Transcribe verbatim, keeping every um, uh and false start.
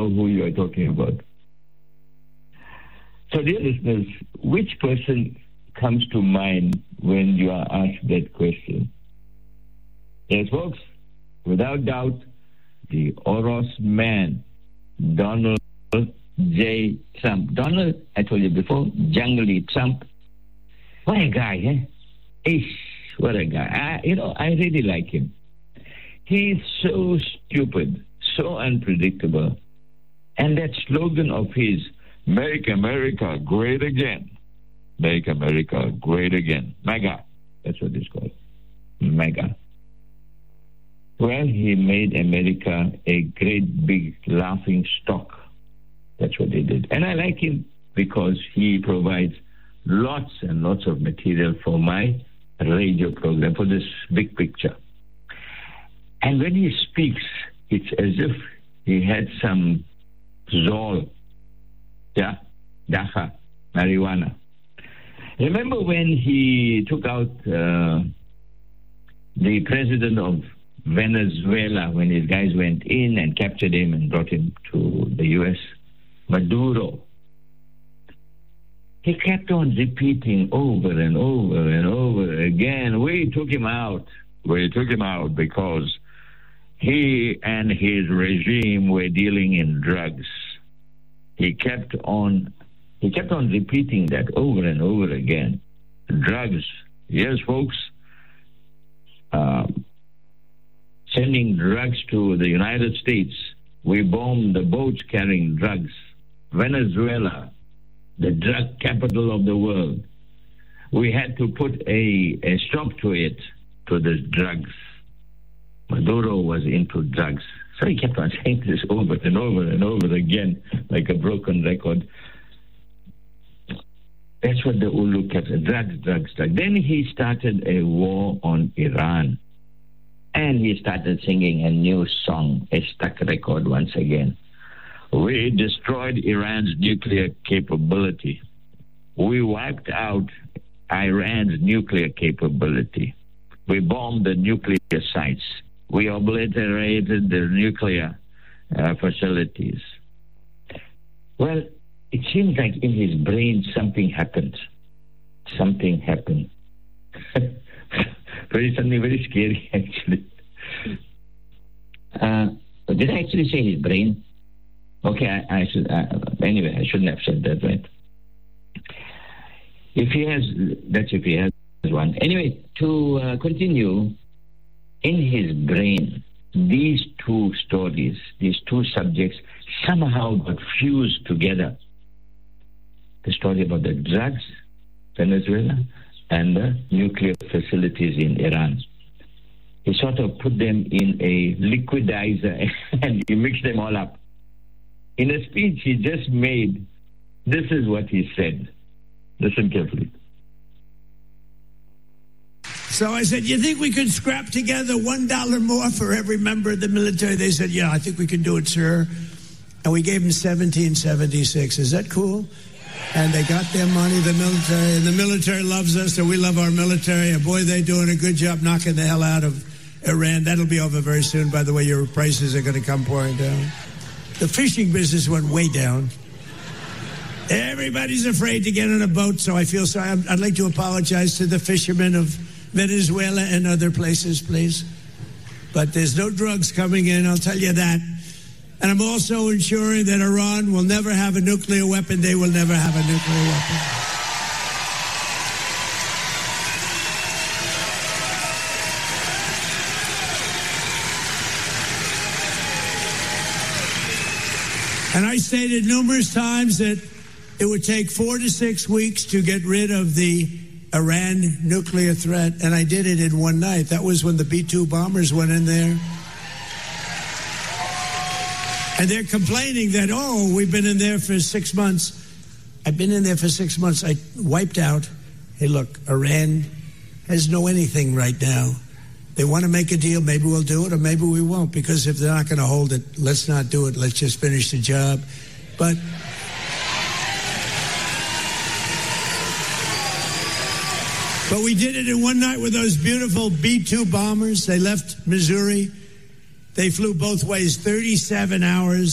who you are talking about. So, dear listeners, which person comes to mind when you are asked that question? Yes, folks, without doubt, the Oros man, Donald J. Trump. Donald, I told you before, jungly Trump. What a guy, eh? Ish, what a guy. I, you know, I really like him. He's so stupid, so unpredictable. And that slogan of his, Make America Great Again. Make America Great Again. MAGA. That's what it's called. MAGA. Well, he made America a great big laughing stock. That's what they did. And I like him because he provides lots and lots of material for my radio program, for this big picture. And when he speaks, it's as if he had some Zol, yeah, Dacha, marijuana. Remember when he took out uh, the president of Venezuela, when his guys went in and captured him and brought him to the U S? Maduro. He kept on repeating over and over and over again, we took him out. We took him out because he and his regime were dealing in drugs. He kept on, he kept on repeating that over and over again. Drugs. Yes, folks. Um, sending drugs to the United States. We bombed the boats carrying drugs. Venezuela, the drug capital of the world. We had to put a, a stop to it, to the drugs. Maduro was into drugs. So he kept on saying this over and over and over again, like a broken record. That's what the Ulu kept, drugs, drugs, drugs. Then he started a war on Iran. And he started singing a new song, a stuck record once again. We destroyed Iran's nuclear capability. We wiped out Iran's nuclear capability. We bombed the nuclear sites. We obliterated the nuclear uh, facilities. Well, it seems like in his brain something happened. Something happened. Very something very scary, actually. Uh, did I actually say his brain? Okay, I, I should. Uh, anyway, I shouldn't have said that, right? If he has, that's if he has one. Anyway, to uh, continue, in his brain, these two stories, these two subjects, somehow got fused together. The story about the drugs, Venezuela, and the nuclear facilities in Iran. He sort of put them in a liquidizer and he mixed them all up. In a speech he just made, this is what he said. Listen carefully. So I said, you think we could scrap together one dollar more for every member of the military? They said, yeah, I think we can do it, sir. And we gave them seventeen seventy-six. Is that cool? And they got their money, the military, and the military loves us, and we love our military. And boy, they're doing a good job knocking the hell out of Iran. That'll be over very soon. By the way, your prices are going to come pouring down. The fishing business went way down. Everybody's afraid to get on a boat, so I feel sorry. I'd like to apologize to the fishermen of Venezuela and other places, please. But there's no drugs coming in, I'll tell you that. And I'm also ensuring that Iran will never have a nuclear weapon. They will never have a nuclear weapon. And I stated numerous times that it would take four to six weeks to get rid of the Iran nuclear threat, and I did it in one night. That was when the B two bombers went in there. And they're complaining that, oh, we've been in there for six months. I've been in there for six months. I wiped out. Hey, look, Iran has no anything right now. They want to make a deal. Maybe we'll do it or maybe we won't, because if they're not going to hold it, let's not do it. Let's just finish the job. But but we did it in one night with those beautiful B two bombers. They left Missouri. They flew both ways, thirty-seven hours.